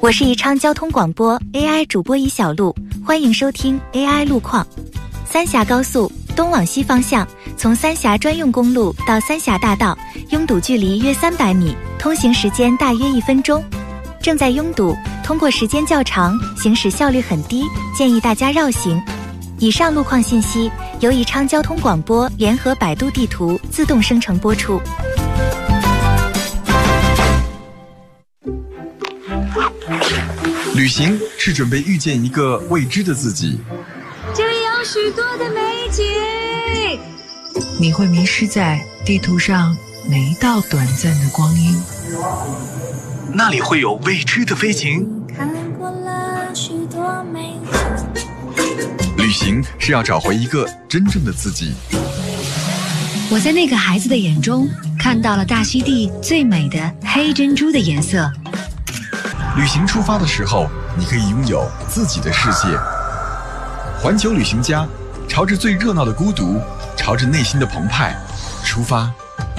我是宜昌交通广播 AI 主播宜小璐，欢迎收听 AI 路况。三峡高速东往西方向，从三峡专用公路到三峡大道，拥堵距离约300米，通行时间大约1分钟。正在拥堵，通过时间较长，行驶效率很低，建议大家绕行。以上路况信息由宜昌交通广播联合百度地图自动生成播出。 旅行是准备遇见一个未知的自己， 这里有许多的美景， 你会迷失在地图上每一道短暂的光阴， 那里会有未知的飞行。 看过了许多美景， 旅行是要找回一个真正的自己。 我在那个孩子的眼中看到了大溪地最美的黑珍珠的颜色。 旅行出发的时候，你可以拥有自己的世界。环球旅行家，朝着最热闹的孤独，朝着内心的澎湃出发。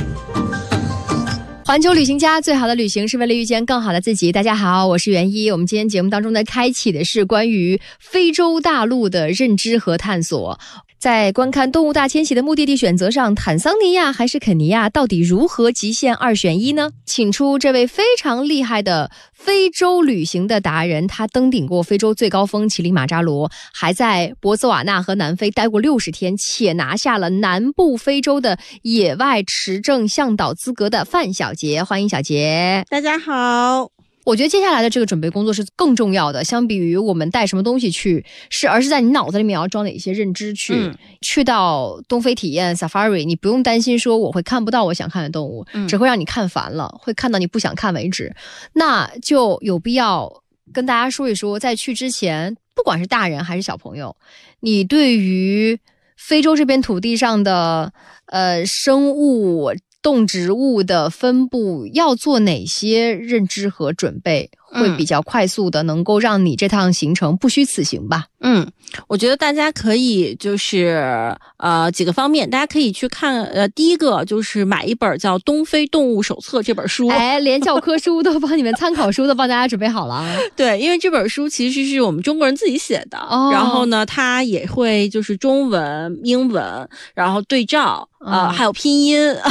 环球旅行家，最好的旅行是为了遇见更好的自己。大家好，我是袁一。我们今天节目当中呢，开启的是关于非洲大陆的认知和探索。在观看动物大迁徙的目的地选择上，坦桑尼亚还是肯尼亚，到底如何极限2选1呢？请出这位非常厉害的非洲旅行的达人，他登顶过非洲最高峰乞力马扎罗，还在博茨瓦纳和南非待过60天，且拿下了南部非洲的野外持证向导资格的范小杰。欢迎小杰。 大家好。 我觉得接下来的这个准备工作是更重要的，相比于我们带什么东西去，而是在你脑子里面要装哪些认知去。去到东非体验 Safari， 你不用担心说我会看不到我想看的动物，只会让你看烦了，会看到你不想看为止。那就有必要跟大家说一说，在去之前，不管是大人还是小朋友，你对于非洲这片土地上的生物动植物的分布要做哪些认知和准备，会比较快速的能够让你这趟行程不虚此行吧？ 我觉得大家可以就是几个方面，大家可以去看第一个就是买一本叫《东非动物手册》这本书， 连教科书都帮你们参考书都帮大家准备好了。 对，因为这本书其实是我们中国人自己写的，然后呢，它也会就是中文、英文，然后对照还有拼音。